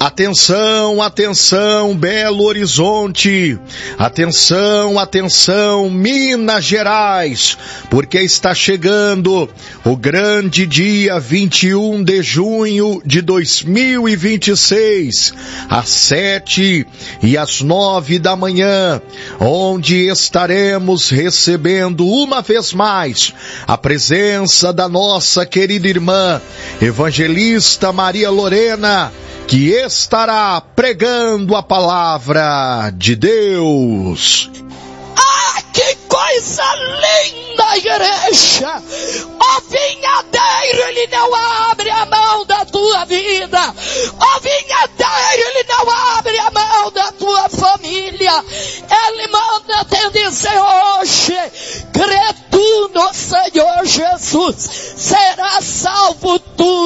Atenção, atenção, Belo Horizonte. Atenção, atenção, Minas Gerais, porque está chegando o grande dia 21 de junho de 2026, às 7 e às 9 da manhã, onde estaremos recebendo uma vez mais a presença da nossa querida irmã, evangelista Maria Lorena, que estará pregando a palavra de Deus. Ah, que coisa linda, igreja! O vinhadeiro, ele não abre a mão da tua vida. O vinhadeiro, ele não abre a mão da tua família. Ele manda te dizer hoje: crê tu no Senhor Jesus, será salvo tu.